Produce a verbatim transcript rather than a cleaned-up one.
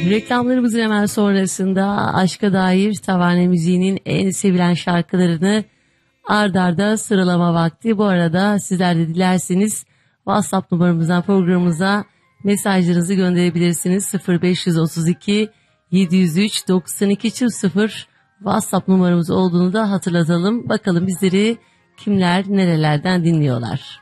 Reklamlarımızın hemen sonrasında aşka dair Tavane Müziği'nin en sevilen şarkılarını ard arda sıralama vakti. Bu arada sizler de dilerseniz WhatsApp numaramızdan programımıza mesajlarınızı gönderebilirsiniz. sıfır beş otuz iki yedi yüz üç doksan iki sıfır WhatsApp numaramız olduğunu da hatırlatalım. Bakalım bizleri kimler nerelerden dinliyorlar.